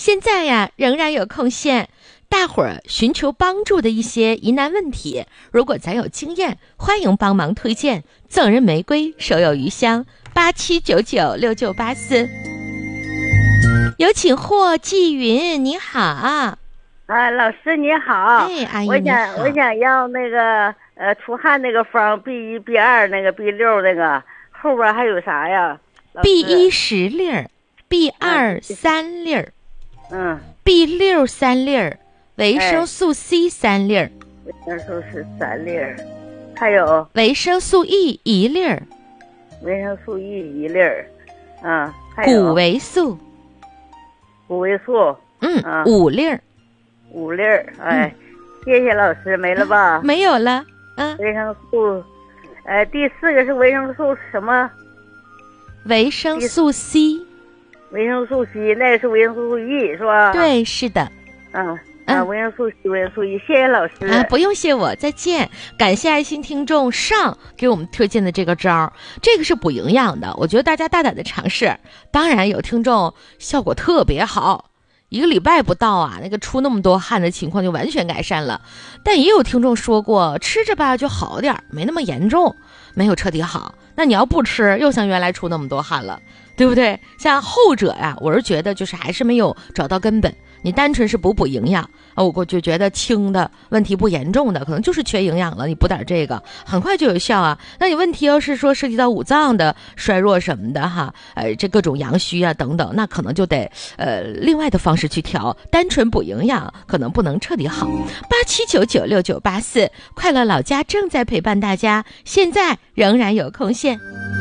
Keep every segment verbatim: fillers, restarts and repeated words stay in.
现在呀，仍然有空闲，大伙儿寻求帮助的一些疑难问题，如果咱有经验，欢迎帮忙推荐。赠人玫瑰，手有余香。八七九九六九八四，有请霍继云，你好。啊， 老师你好。 哎，阿姨我你好。 想我想要那个呃出汗那个方 B 一 B 二那个 B 六那个后边还有啥呀 ？B 一十粒儿 ，B 二三粒儿， 嗯 ，B 六三粒儿，维生素 C 三粒儿， 维生素是三粒儿，还有维生素 E 一粒儿， 维生素 E 一粒儿，嗯，还有谷维素， 谷维素， 嗯， 啊五粒儿， 五粒儿，哎，谢谢老师，没了吧？ 没有了，嗯， 维生素，呃，第四个是维生素什么？ 维生素 C， 维生素 C， 那个是维生素 E 是吧？ 对，是的。 嗯。 嗯、 啊，维生素 C， 维生素 E， 谢谢老师。 啊，不用谢我，再见。感谢爱心听众上给我们推荐的这个招，这个是补营养的，我觉得大家大胆的尝试。当然有听众效果特别好，一个礼拜不到啊，那个出那么多汗的情况就完全改善了。但也有听众说过，吃着吧就好点，没那么严重，没有彻底好。那你要不吃，又像原来出那么多汗了，对不对？像后者呀，我是觉得就是还是没有找到根本。你单纯是补补营养啊，我就觉得轻的问题不严重的，可能就是缺营养了，你补点这个很快就有效啊。那你问题要是说涉及到五脏的衰弱什么的哈，呃，这各种阳虚啊等等，那可能就得呃另外的方式去调，单纯补营养可能不能彻底好。八七九九六九八四，快乐老家正在陪伴大家，现在仍然有空闲。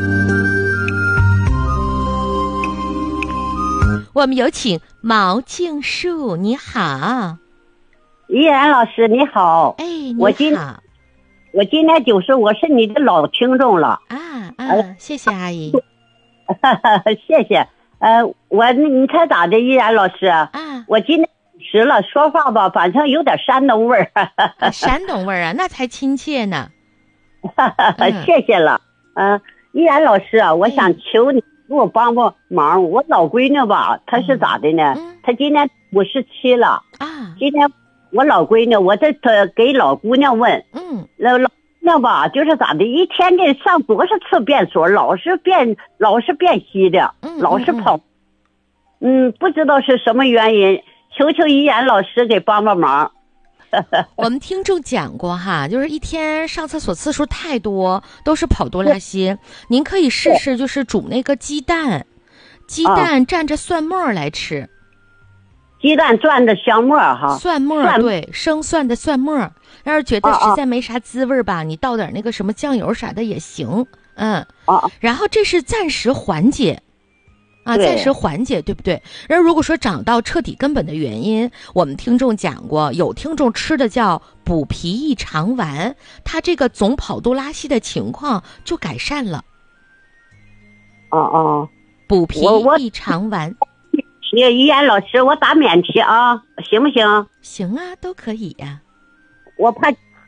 我们有请毛静树，你好。 依然老师你好。 哎，你好。 我今我今年九十，我是你的老听众了。 啊啊，谢谢阿姨。 谢谢。呃，我你猜咋的，依然老师？ 啊， 我今年九十了，说话吧，反正有点山东味儿。 啊，山东味儿啊，那才亲切呢。 谢谢了。嗯、呃，依然老师啊，我想求你。给我帮帮忙，我老闺女吧，她是咋的呢？ 嗯、 她今年五十七了啊。 今天我老闺女，我这她给老姑娘问， 嗯， 老老姑娘吧，就是咋的，一天给上多少次便所，老是便老是便稀的， 嗯、 老是跑，嗯, 嗯，不知道是什么原因，求求依然老师给帮帮忙。 我们听众讲过哈，就是一天上厕所次数太多，都是跑多拉稀。您可以试试，就是煮那个鸡蛋，鸡蛋蘸着蒜末来吃。 鸡蛋蘸着香末哈， 蒜末对，生蒜的蒜末。要是觉得实在没啥滋味吧，你倒点那个什么酱油啥的也行。嗯，然后这是暂时缓解。啊，暂时缓解，对不对？然后如果说找到彻底根本的原因，我们听众讲过，有听众吃的叫补脾益肠丸，他这个总跑肚拉稀的情况就改善了。 哦哦， 补脾益肠丸。 依然老师，我打免提啊，行不行？ 行啊，都可以呀、啊。 我怕。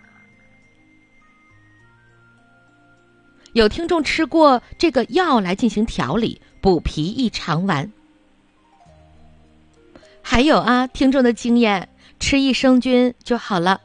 有听众吃过这个药来进行调理，补脾益肠丸。还有啊，听众的经验，吃益生菌就好了。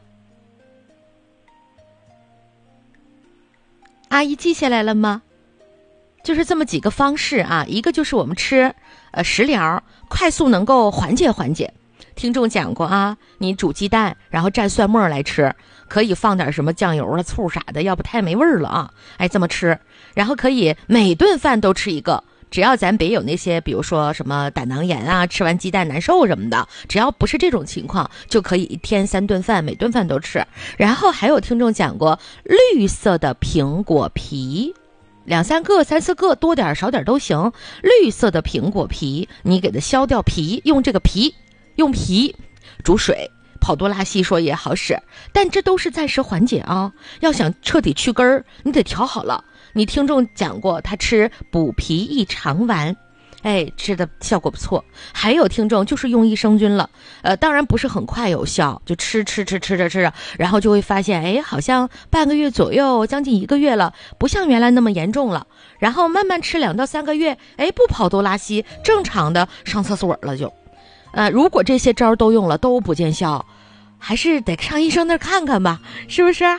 阿姨记下来了吗？就是这么几个方式啊，一个就是我们吃呃食疗，快速能够缓解缓解。听众讲过啊，你煮鸡蛋，然后蘸蒜末来吃，可以放点什么酱油啊、醋啥的，要不太没味儿了啊。哎，这么吃，然后可以每顿饭都吃一个，只要咱别有那些，比如说什么胆囊炎啊，吃完鸡蛋难受什么的，只要不是这种情况，就可以一天三顿饭，每顿饭都吃。然后还有听众讲过绿色的苹果皮。两三个三四个多点少点都行，绿色的苹果皮你给它削掉皮，用这个皮用皮煮水跑多拉稀说也好使，但这都是暂时缓解啊。要想彻底去根儿，你得调好了。你听众讲过他吃补脾益肠丸，哎，吃的效果不错。还有听众就是用益生菌了，呃，当然不是很快有效，就吃吃吃吃着吃着，然后就会发现，哎，好像半个月左右，将近一个月了，不像原来那么严重了。然后慢慢吃两到三个月，哎，不跑多拉稀，正常的上厕所了就。 呃，如果这些招都用了都不见效，还是得上医生那儿看看吧，是不是？